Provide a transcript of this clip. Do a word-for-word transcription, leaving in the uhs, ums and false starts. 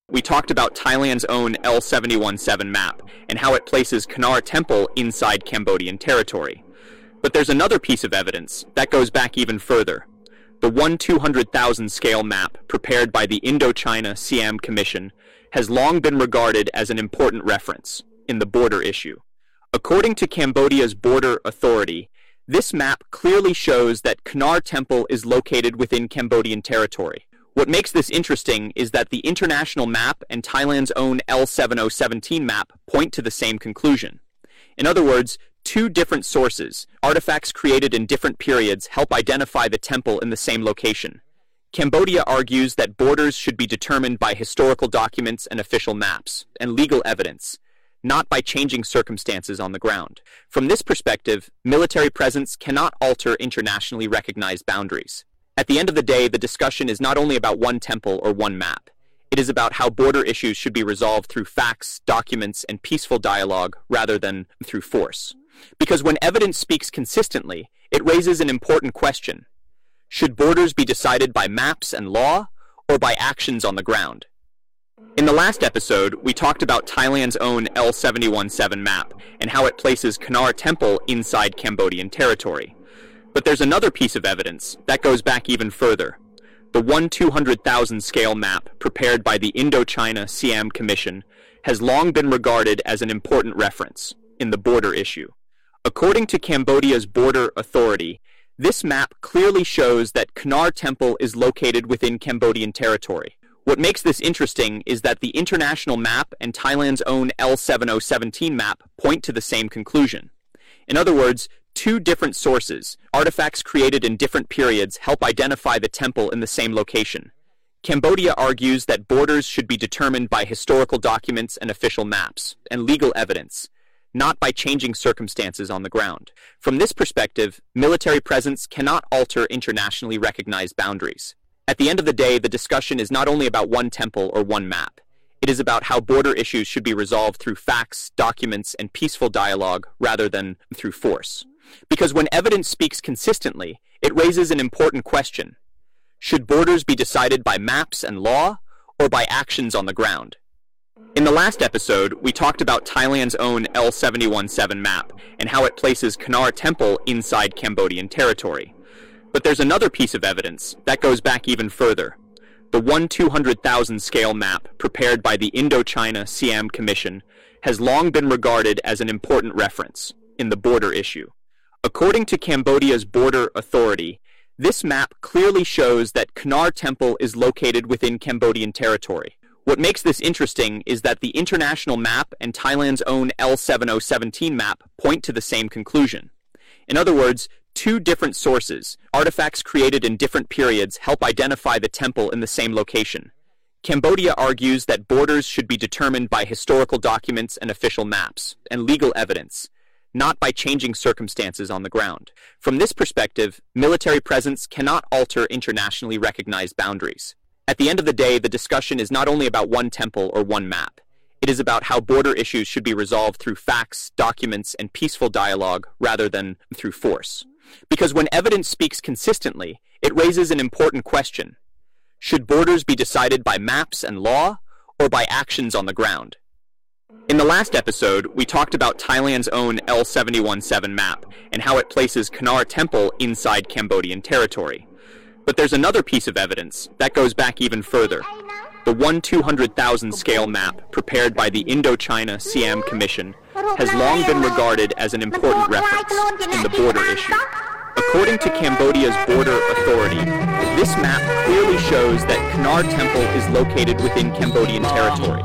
We talked about Thailand's own L seven one seven map and how it places Kanar Temple inside Cambodian territory. But there's another piece of evidence that goes back even further. The one two hundred thousand scale map prepared by the Indochina Siam Commission has long been regarded as an important reference in the border issue. According to Cambodia's border authority, this map clearly shows that Kanar Temple is located within Cambodian territory. What makes this interesting is that the international map and Thailand's own L seven oh one seven map point to the same conclusion. In other words, two different sources, artifacts created in different periods, help identify the temple in the same location. Cambodia argues that borders should be determined by historical documents and official maps, and legal evidence, not by changing circumstances on the ground. From this perspective, military presence cannot alter internationally recognized boundaries. At the end of the day, the discussion is not only about one temple or one map. It is about how border issues should be resolved through facts, documents, and peaceful dialogue rather than through force. Because when evidence speaks consistently, it raises an important question. Should borders be decided by maps and law, or by actions on the ground? In the last episode, we talked about Thailand's own L seven one seven map and how it places Kanar Temple inside Cambodian territory. But there's another piece of evidence that goes back even further. The one two hundred thousand scale map prepared by the Indochina Siam Commission has long been regarded as an important reference in the border issue. According to Cambodia's border authority, this map clearly shows that Kanar Temple is located within Cambodian territory. What makes this interesting is that the international map and Thailand's own L seven oh one seven map point to the same conclusion. In other words, two different sources, artifacts created in different periods, help identify the temple in the same location. Cambodia argues that borders should be determined by historical documents and official maps, and legal evidence, not by changing circumstances on the ground. From this perspective, military presence cannot alter internationally recognized boundaries. At the end of the day, the discussion is not only about one temple or one map. It is about how border issues should be resolved through facts, documents, and peaceful dialogue rather than through force. Because when evidence speaks consistently, it raises an important question. Should borders be decided by maps and law, or by actions on the ground? In the last episode, we talked about Thailand's own L seven one seven map and how it places Kanar Temple inside Cambodian territory. But there's another piece of evidence that goes back even further. The one two hundred thousand scale map prepared by the Indochina Siam Commission has long been regarded as an important reference in the border issue. According to Cambodia's border authority, this map clearly shows that Kanar Temple is located within Cambodian territory. What makes this interesting is that the international map and Thailand's own L seven oh one seven map point to the same conclusion. In other words, two different sources, artifacts created in different periods, help identify the temple in the same location. Cambodia argues that borders should be determined by historical documents and official maps, and legal evidence, not by changing circumstances on the ground. From this perspective, military presence cannot alter internationally recognized boundaries. At the end of the day, the discussion is not only about one temple or one map. It is about how border issues should be resolved through facts, documents, and peaceful dialogue rather than through force. Because when evidence speaks consistently, it raises an important question. Should borders be decided by maps and law, or by actions on the ground? In the last episode, we talked about Thailand's own L seven one seven map and how it places Kanar Temple inside Cambodian territory. But there's another piece of evidence that goes back even further. The one two hundred thousand scale map prepared by the Indochina Siam Commission has long been regarded as an important reference in the border issue. According to Cambodia's border authority, this map clearly shows that Kanar Temple is located within Cambodian territory.